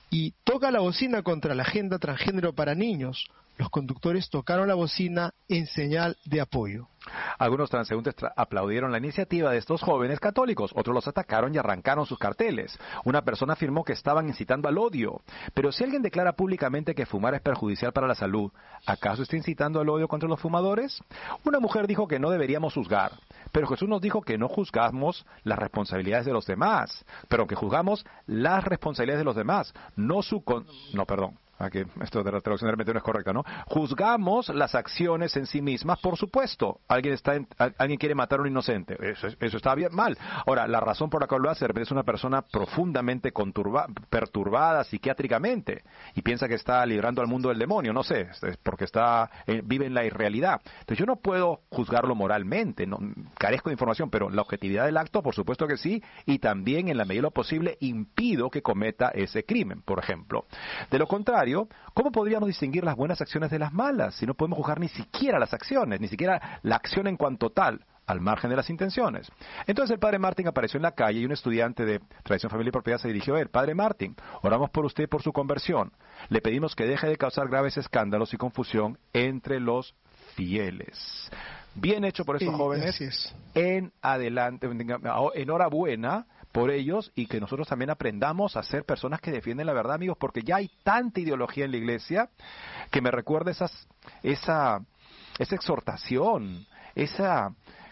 y toca la bocina contra la agenda transgénero para niños. Los conductores tocaron la bocina en señal de apoyo. Algunos transeúntes aplaudieron la iniciativa de estos jóvenes católicos, otros los atacaron y arrancaron sus carteles. Una persona afirmó que estaban incitando al odio. Pero si alguien declara públicamente que fumar es perjudicial para la salud, ¿acaso está incitando al odio contra los fumadores? Una mujer dijo que no deberíamos juzgar, pero Jesús nos dijo que no juzgamos las responsabilidades de los demás, pero que juzgamos las responsabilidades de los demás, Aquí, esto de la traducción realmente no es correcta, ¿no? Juzgamos las acciones en sí mismas, por supuesto. Alguien quiere matar a un inocente. Eso está bien, mal. Ahora, la razón por la cual lo hace es una persona profundamente perturbada psiquiátricamente y piensa que está librando al mundo del demonio, no sé, es porque vive en la irrealidad. Entonces yo no puedo juzgarlo moralmente, no, carezco de información, pero la objetividad del acto, por supuesto que sí, y también en la medida de lo posible impido que cometa ese crimen, por ejemplo. De lo contrario, ¿cómo podríamos distinguir las buenas acciones de las malas si no podemos juzgar ni siquiera las acciones, ni siquiera la acción en cuanto tal, al margen de las intenciones? Entonces el padre Martin apareció en la calle y un estudiante de Tradición, Familia y Propiedad se dirigió a él. Padre Martin, oramos por usted y por su conversión. Le pedimos que deje de causar graves escándalos y confusión entre los fieles. Bien hecho por estos jóvenes. En adelante, enhorabuena por ellos y que nosotros también aprendamos a ser personas que defienden la verdad, amigos, porque ya hay tanta ideología en la iglesia que me recuerda esa exhortación, esa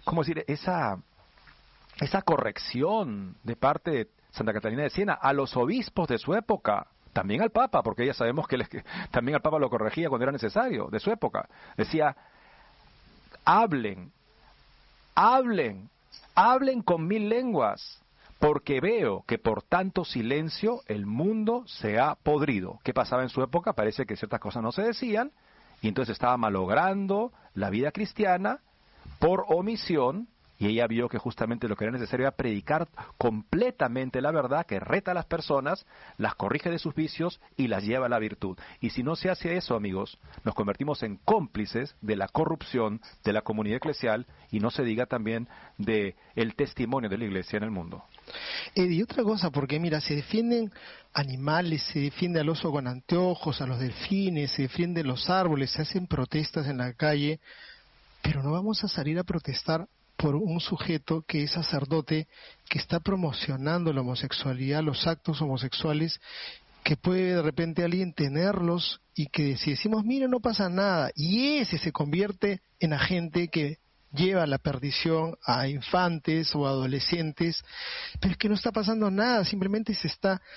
corrección de parte de Santa Catalina de Siena a los obispos de su época, también al Papa, porque ya sabemos que también al Papa lo corregía cuando era necesario, de su época. Decía, hablen con 1000 lenguas, porque veo que por tanto silencio el mundo se ha podrido. ¿Qué pasaba en su época? Parece que ciertas cosas no se decían, y entonces estaba malogrando la vida cristiana por omisión, y ella vio que justamente lo que era necesario era predicar completamente la verdad, que reta a las personas, las corrige de sus vicios y las lleva a la virtud. Y si no se hace eso, amigos, nos convertimos en cómplices de la corrupción de la comunidad eclesial, y no se diga también de el testimonio de la iglesia en el mundo. Y otra cosa, porque mira, se defienden animales, se defiende al oso con anteojos, a los delfines, se defienden los árboles, se hacen protestas en la calle, pero no vamos a salir a protestar por un sujeto que es sacerdote, que está promocionando la homosexualidad, los actos homosexuales, que puede de repente alguien tenerlos y que si decimos, mira, no pasa nada, y ese se convierte en agente que lleva a la perdición a infantes o adolescentes, pero es que no está pasando nada, simplemente se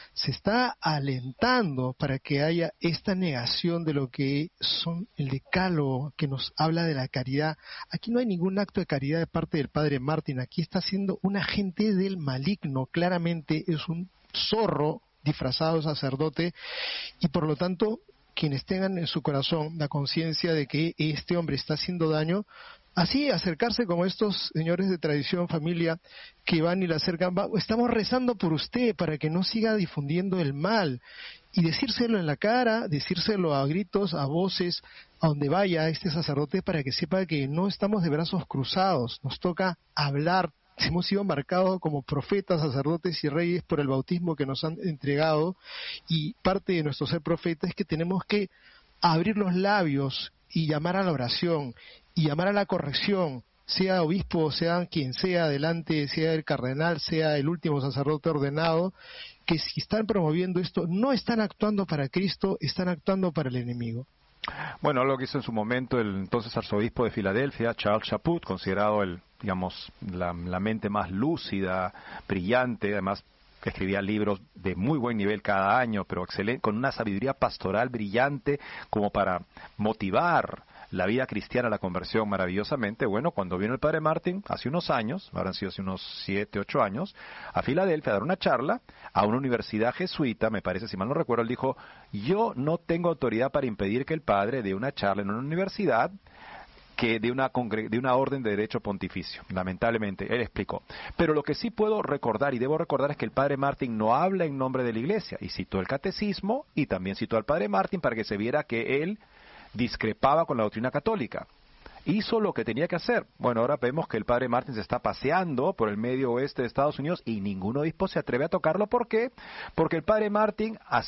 está alentando para que haya esta negación de lo que son el decálogo que nos habla de la caridad. Aquí no hay ningún acto de caridad de parte del padre Martin, aquí está siendo un agente del maligno, claramente es un zorro disfrazado de sacerdote, y por lo tanto quienes tengan en su corazón la conciencia de que este hombre está haciendo daño, así acercarse como estos señores de Tradición, Familia, que van y le acercan, estamos rezando por usted para que no siga difundiendo el mal, y decírselo en la cara, decírselo a gritos, a voces, a donde vaya este sacerdote, para que sepa que no estamos de brazos cruzados, nos toca hablar. Hemos sido marcados como profetas, sacerdotes y reyes por el bautismo que nos han entregado, y parte de nuestro ser profeta es que tenemos que abrir los labios y llamar a la oración y llamar a la corrección, sea obispo, sea quien sea adelante, sea el cardenal, sea el último sacerdote ordenado, que si están promoviendo esto no están actuando para Cristo, están actuando para el enemigo. Bueno, lo que hizo en su momento el entonces arzobispo de Filadelfia, Charles Chaput, considerado la mente más lúcida, brillante, además que escribía libros de muy buen nivel cada año, pero excelente, con una sabiduría pastoral brillante como para motivar la vida cristiana, la conversión maravillosamente. Bueno, cuando vino el padre Martin, hace unos años, habrán sido hace unos 7, 8 años, a Filadelfia a dar una charla a una universidad jesuita, me parece, si mal no recuerdo, él dijo, yo no tengo autoridad para impedir que el padre dé una charla en una universidad que de una orden de derecho pontificio, lamentablemente, él explicó. Pero lo que sí puedo recordar y debo recordar es que el padre Martin no habla en nombre de la iglesia, y citó el catecismo y también citó al padre Martin para que se viera que él discrepaba con la doctrina católica. Hizo lo que tenía que hacer. Bueno, ahora vemos que el padre Martin se está paseando por el medio oeste de Estados Unidos y ningún obispo se atreve a tocarlo. ¿Por qué? Porque el padre Martin